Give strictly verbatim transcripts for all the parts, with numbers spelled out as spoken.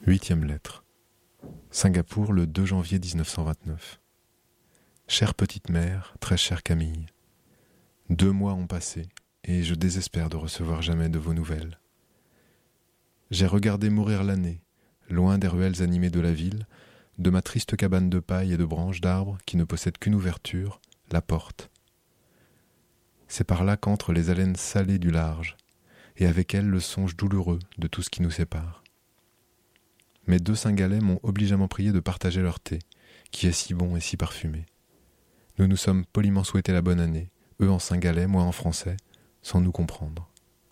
Huitième lettre. Singapour, le deux janvier dix-neuf cent vingt-neuf. Chère petite mère, très chère Camille, deux mois ont passé et je désespère de recevoir jamais de vos nouvelles. J'ai regardé mourir l'année, loin des ruelles animées de la ville, de ma triste cabane de paille et de branches d'arbres qui ne possède qu'une ouverture, la porte. C'est par là qu'entrent les haleines salées du large, et avec elles le songe douloureux de tout ce qui nous sépare. Mes deux Cingalais m'ont obligeamment prié de partager leur thé, qui est si bon et si parfumé. Nous nous sommes poliment souhaité la bonne année, eux en Cingalais, moi en français, sans nous comprendre.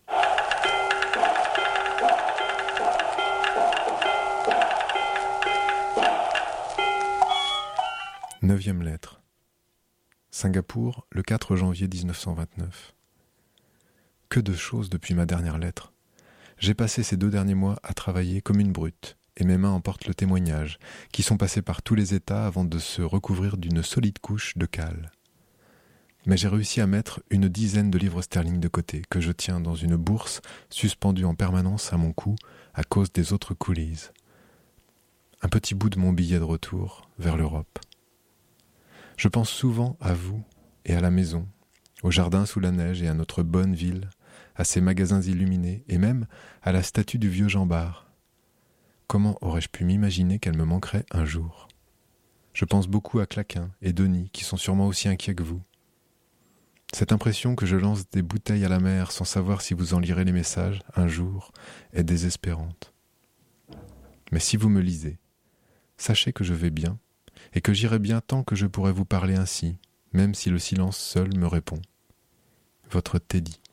Neuvième lettre. Singapour, le quatre janvier dix-neuf cent vingt-neuf. Que de choses depuis ma dernière lettre. J'ai passé ces deux derniers mois à travailler comme une brute, et mes mains emportent le témoignage, qui sont passés par tous les états avant de se recouvrir d'une solide couche de cale. Mais j'ai réussi à mettre une dizaine de livres sterling de côté, que je tiens dans une bourse suspendue en permanence à mon cou à cause des autres coolies. Un petit bout de mon billet de retour vers l'Europe. Je pense souvent à vous et à la maison, au jardin sous la neige et à notre bonne ville, à ses magasins illuminés et même à la statue du vieux Jean Bart. Comment aurais-je pu m'imaginer qu'elle me manquerait un jour ? Je pense beaucoup à Claquin et Denis qui sont sûrement aussi inquiets que vous. Cette impression que je lance des bouteilles à la mer sans savoir si vous en lirez les messages un jour est désespérante. Mais si vous me lisez, sachez que je vais bien et que j'irai bien tant que je pourrai vous parler ainsi, même si le silence seul me répond. Votre Teddy.